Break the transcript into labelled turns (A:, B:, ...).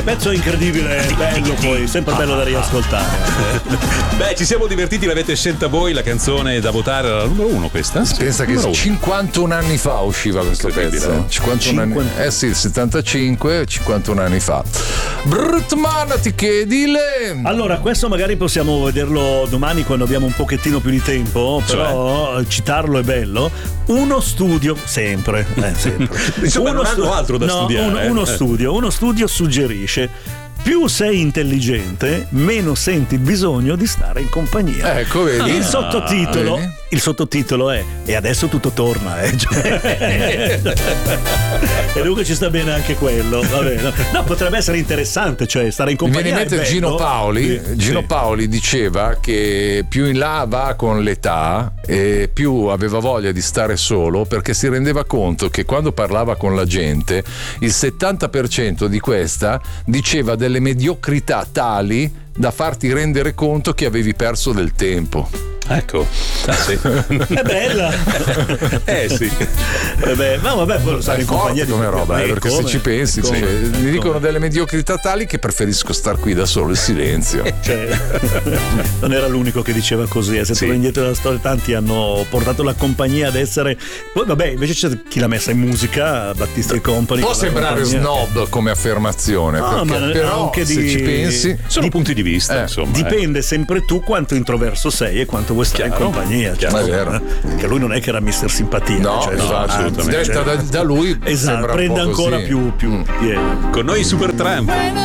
A: che pezzo incredibile, bello poi, sempre bello da riascoltare.
B: Beh, ci siamo divertiti, l'avete scelta voi, la canzone da votare era la numero 1 questa?
C: Pensa che 51 anni fa usciva questo pezzo. 51 anni. Sì, il 75, 51 anni fa. Brutman, ti chiedi le...
A: Allora, questo magari possiamo vederlo domani quando abbiamo un pochettino più di tempo, però citarlo è bello. Uno studio, sempre.
B: Insomma, non hanno altro da studiare.
A: Uno studio suggerisce: più sei intelligente, meno senti il bisogno di stare in compagnia.
C: Ecco, vedi.
A: Il sottotitolo è "E adesso tutto torna", E dunque ci sta bene anche quello, va bene. No, potrebbe essere interessante, cioè stare in compagnia.
C: Mi viene in mente Gino Paoli. Gino Paoli diceva che più in là va con l'età e più aveva voglia di stare solo, perché si rendeva conto che quando parlava con la gente il 70% di questa diceva delle mediocrità tali da farti rendere conto che avevi perso del tempo.
B: Ecco, sì.
A: È bella.
B: Sì.
A: Ma vabbè, poi lo sai, in compagnia di
C: come roba, perché se ci pensi, mi dicono delle mediocrità tali che preferisco star qui da solo in silenzio.
A: Non era l'unico che diceva così, se tu vai indietro della storia, tanti hanno portato la compagnia ad essere. Poi vabbè, invece c'è chi l'ha messa in musica, Battisti & Company.
C: Può sembrare snob come affermazione, però
A: anche
C: se ci pensi
B: sono punti di vista, insomma.
A: Dipende sempre tu quanto introverso sei e quanto vuoi stare in compagnia.
C: È vero.
A: Che lui non è che era Mister Simpatia,
C: assolutamente. Da lui
A: esatto, prende ancora più piede.
B: Con noi Supertramp.